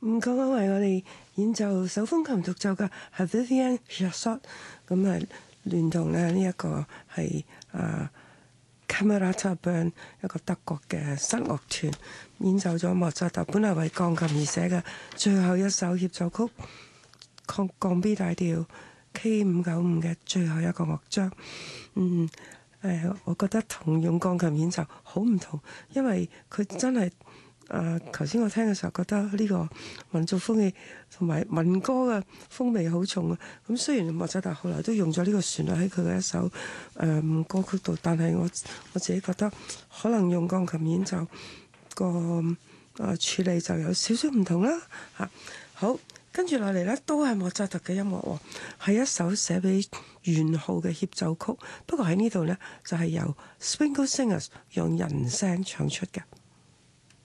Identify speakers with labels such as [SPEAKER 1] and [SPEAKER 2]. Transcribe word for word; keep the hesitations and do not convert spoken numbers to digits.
[SPEAKER 1] 咁剛剛為我哋演奏手風琴獨奏嘅係 Vivian Chassot， 咁啊聯同咧呢一個係啊 Camerata Bern 一個德國嘅室樂團演奏咗莫扎特本來為鋼琴而寫嘅最後一首協奏曲，降降 B 大調 K 五九五嘅最後一個樂章。嗯，誒，我覺得同用鋼琴演奏好唔同，因為佢真係。誒，頭先我聽嘅時候覺得呢個民族風氣同埋民歌嘅風味好重啊！咁雖然莫扎特後來都用咗呢個旋律喺佢嘅一首誒、呃、歌曲度，但係我我自己覺得可能用鋼琴演奏個誒、呃、處理就有少少唔同啦嚇。好，跟住落嚟呢都係莫扎特嘅音樂喎，係一首寫俾圓號嘅協奏曲，不過喺呢度呢，就係、是、由 Springsteen Singers 用人聲唱出嘅。